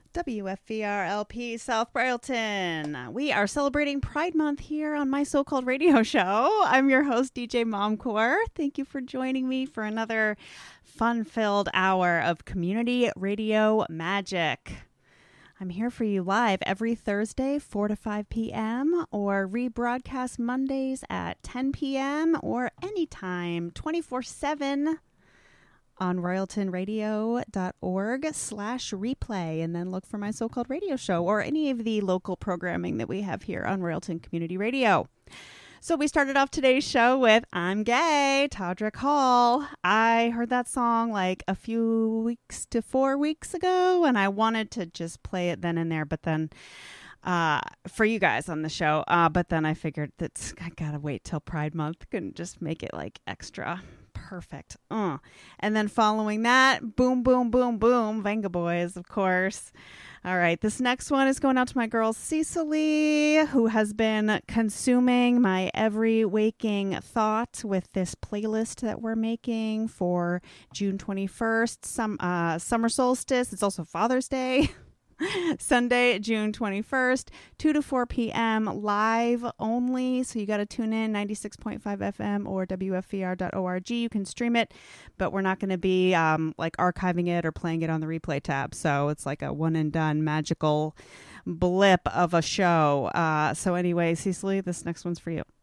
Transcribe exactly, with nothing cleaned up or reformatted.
W F V R L P South Brailton. We are celebrating Pride Month here on my so-called radio show. I'm your host, D J Momcore. Thank you for joining me for another fun-filled hour of community radio magic. I'm here for you live every Thursday, four to five p.m., or rebroadcast Mondays at ten p.m., or anytime, twenty-four seven on royaltonradio.org slash replay, and then look for my so-called radio show or any of the local programming that we have here on Royalton Community Radio. So we started off today's show with I'm Gay, Todrick Hall. I heard that song like a few weeks to four weeks ago, and I wanted to just play it then and there, but then uh, for you guys on the show, uh, but then I figured that I gotta wait till Pride Month, couldn't just make it like extra perfect. Uh. And then following that, boom, boom, boom, boom, Venga Boys, of course. All right, this next one is going out to my girl Cecily, who has been consuming my every waking thought with this playlist that we're making for June twenty-first, some uh, summer solstice. It's also Father's Day. Sunday, June twenty-first, two to four p.m. live only. So you got to tune in, ninety-six point five F M or W F V R dot org. You can stream it, but we're not going to be um, like archiving it or playing it on the replay tab. So it's like a one and done magical blip of a show. Uh, so anyway, Cecily, this next one's for you.